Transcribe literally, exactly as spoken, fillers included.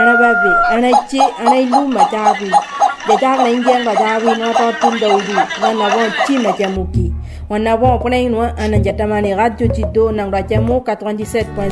anababe anachi anailu majabi jajak na injeng majabi no to tindaudu wana bon chima jamuki wana bon pone no ananjatamani radio jido nang rajamu quatre-vingt-dix-sept point